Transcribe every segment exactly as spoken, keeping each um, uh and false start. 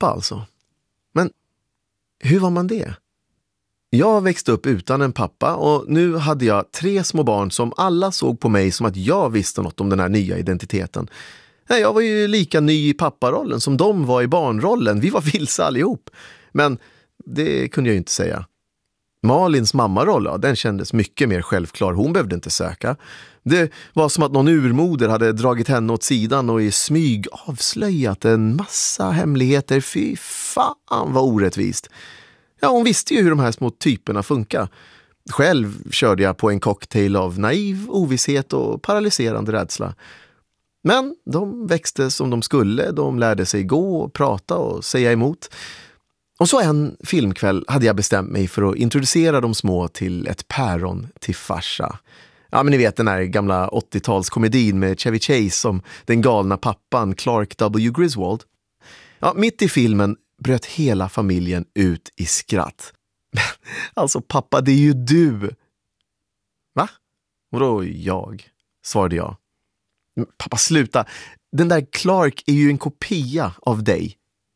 pappa alltså. Men hur var man det? Jag växte upp utan en pappa och nu hade jag tre små barn som alla såg på mig som att jag visste något om den här nya identiteten. Jag var ju lika ny i papparollen som de var i barnrollen. Vi var vilse allihop. Men det kunde jag ju inte säga. Malins mammaroll, ja, den kändes mycket mer självklar. Hon behövde inte söka. Det var som att någon urmoder hade dragit henne åt sidan och i smyg avslöjat en massa hemligheter. Fy fan vad orättvist. Ja, hon visste ju hur de här små typerna funkar. Själv körde jag på en cocktail av naiv ovisshet och paralyserande rädsla. Men de växte som de skulle. De lärde sig gå och prata och säga emot. Och så en filmkväll hade jag bestämt mig för att introducera de små till ett päron till farsa. Ja, men ni vet den här gamla åttiotalskomedin med Chevy Chase som den galna pappan Clark W. Griswold. Ja, mitt i filmen bröt hela familjen ut i skratt. Alltså pappa, det är ju du. Va? Vadå jag? Svarade jag. Pappa, sluta. Den där Clark är ju en kopia av dig.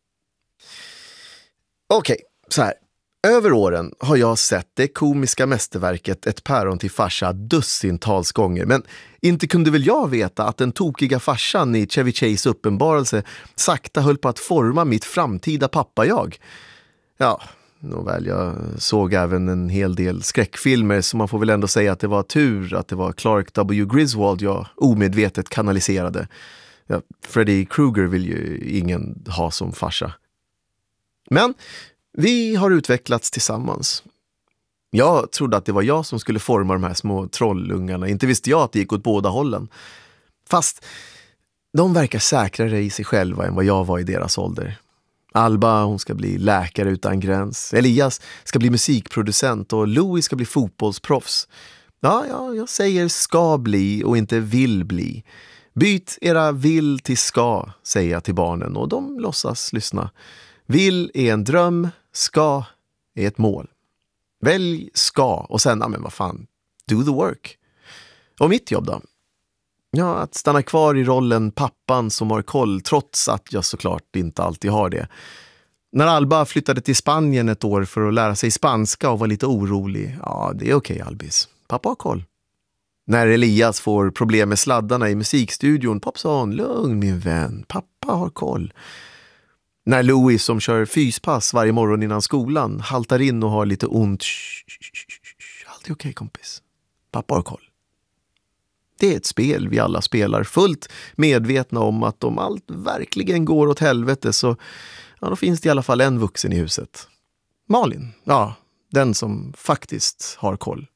Okej, okay, så här. Över åren har jag sett det komiska mästerverket Ett päron till farsa dussintals gånger. Men inte kunde väl jag veta att den tokiga farsan i Chevy Chase uppenbarelse sakta höll på att forma mitt framtida pappa-jag. Ja, nåväl, jag såg även en hel del skräckfilmer så man får väl ändå säga att det var tur att det var Clark W. Griswold jag omedvetet kanaliserade. Ja, Freddy Krueger vill ju ingen ha som farsa. Men vi har utvecklats tillsammans. Jag trodde att det var jag som skulle forma de här små trollungarna. Inte visste jag att det gick åt båda hållen. Fast de verkar säkrare i sig själva än vad jag var i deras ålder. Alba, hon ska bli läkare utan gräns. Elias ska bli musikproducent och Louis ska bli fotbollsproffs. Ja, ja, jag säger ska bli och inte vill bli. Byt era vill till ska, säger jag till barnen och de låtsas lyssna. Vill är en dröm, ska är ett mål. Välj ska och sen, ja men vad fan, do the work. Och mitt jobb då? Ja, att stanna kvar i rollen pappan som har koll trots att jag såklart inte alltid har det. När Alba flyttade till Spanien ett år för att lära sig spanska och var lite orolig, ja det är okej Albis, pappa har koll. När Elias får problem med sladdarna i musikstudion, popson, lugn min vän, pappa har koll. När Louis som kör fyspass varje morgon innan skolan haltar in och har lite ont. Shh, shh, shh, allt är okej kompis. Pappa har koll. Det är ett spel vi alla spelar fullt medvetna om att om allt verkligen går åt helvete så ja, då finns det i alla fall en vuxen i huset. Malin, ja, den som faktiskt har koll.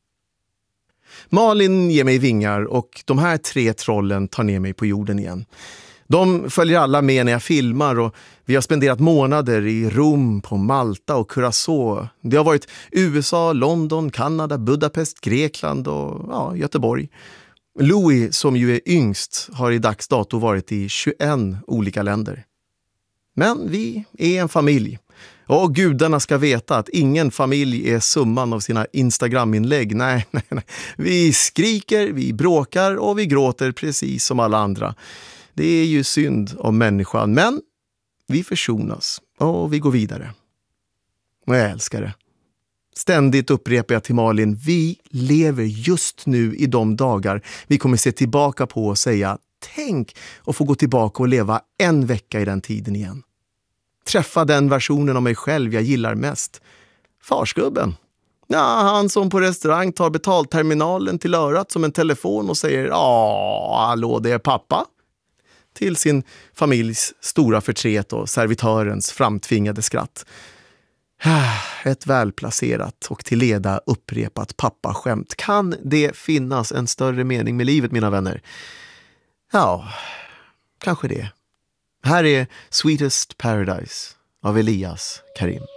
Malin ger mig vingar och de här tre trollen tar ner mig på jorden igen. De följer alla med när jag filmar och vi har spenderat månader i Rom, på Malta och Curacao. Det har varit U S A, London, Kanada, Budapest, Grekland och ja, Göteborg. Louis, som ju är yngst, har i dags dato varit i tjugoett olika länder. Men vi är en familj. Och gudarna ska veta att ingen familj är summan av sina Instagram-inlägg. Nej, nej, nej. Vi skriker, vi bråkar och vi gråter precis som alla andra. Det är ju synd om människan, men vi försonas och vi går vidare. Och jag älskar det. Ständigt upprepar jag till Malin, vi lever just nu i de dagar vi kommer se tillbaka på och säga, tänk att få gå tillbaka och leva en vecka i den tiden igen. Träffa den versionen av mig själv jag gillar mest. Farsgubben. Ja, han som på restaurang tar betalterminalen till örat som en telefon och säger, ja, hallå det är pappa. Till sin familjs stora förtret och servitörens framtvingade skratt. Ett välplacerat och till leda upprepat pappaskämt. Kan det finnas en större mening med livet, mina vänner? Ja, kanske det. Här är Sweetest Paradise av Elias Karim.